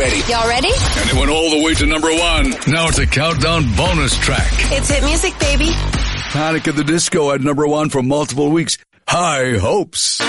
ready. Y'all ready? And it went all the way to number 1. Now it's a countdown bonus track. It's hit music, baby. Panic at the Disco at number 1 for multiple weeks. High Hopes.